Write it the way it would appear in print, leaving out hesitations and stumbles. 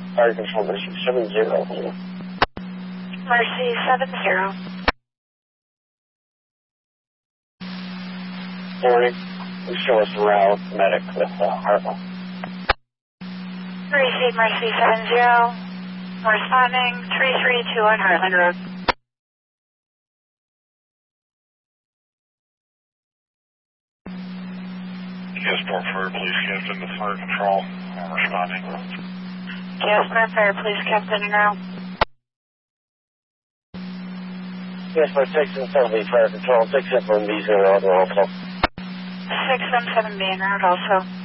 Fire Control, Mercy 70. Mercy 70. Morning. We show us around medic with Hartwell. Receive Mercy 70. Responding 332 on Heartland Road. Gaspar Fire Police Captain to Fire Control. I'm responding. Gaspar Fire Police Captain now. Gaspar 617 Fire Control, 617B0 on the roll call. 617 being route also.